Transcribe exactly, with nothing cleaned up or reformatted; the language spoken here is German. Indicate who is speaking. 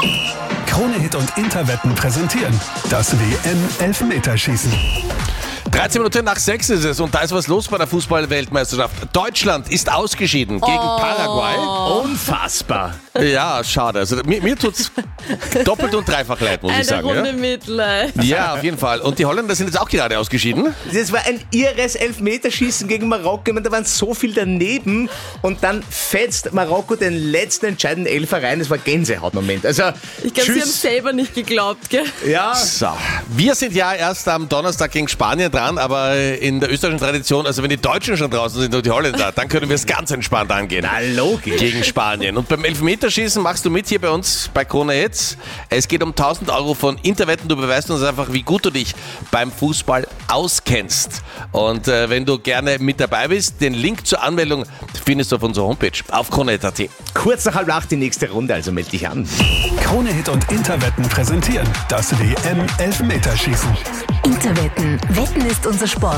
Speaker 1: Krone Hit und Interwetten präsentieren das W M-Elfmeterschießen.
Speaker 2: dreizehn Minuten nach sechs ist es und da ist was los bei der Fußball-Weltmeisterschaft. Deutschland ist ausgeschieden gegen
Speaker 3: Oh.
Speaker 2: Paraguay.
Speaker 3: Unfassbar.
Speaker 2: Ja, schade. Also mir, mir tut's doppelt und dreifach leid, muss ich
Speaker 4: Eine
Speaker 2: sagen.
Speaker 4: Runde
Speaker 2: Ja?
Speaker 4: Mitleid.
Speaker 2: ja, auf jeden Fall. Und die Holländer sind jetzt auch gerade ausgeschieden.
Speaker 3: Das war ein irres Elfmeterschießen gegen Marokko. Ich meine, da waren so viel daneben und dann fetzt Marokko den letzten entscheidenden Elfer rein. Das war Gänsehautmoment. Also,
Speaker 4: Ich glaube, sie haben
Speaker 3: tschüss.
Speaker 4: selber nicht geglaubt, gell?
Speaker 3: Ja,
Speaker 2: So, wir sind ja erst am Donnerstag gegen Spanien dran, aber in der österreichischen Tradition, also wenn die Deutschen schon draußen sind und die Holländer, dann können wir es ganz entspannt angehen.
Speaker 3: na logisch.
Speaker 2: Gegen Spanien. Und beim Elfmeterschießen machst du mit hier bei uns bei Krone Hit. Es geht um tausend Euro von Interwetten. Du beweist uns einfach, wie gut du dich beim Fußball auskennst. Und äh, wenn du gerne mit dabei bist, den Link zur Anmeldung findest du auf unserer Homepage auf kronehit punkt at.
Speaker 3: Kurz nach halb acht die nächste Runde, also melde dich an.
Speaker 1: Krone Hit und Interwetten präsentieren das W M-Elfmeterschießen.
Speaker 5: Interwetten. Wetten ist unser Sport.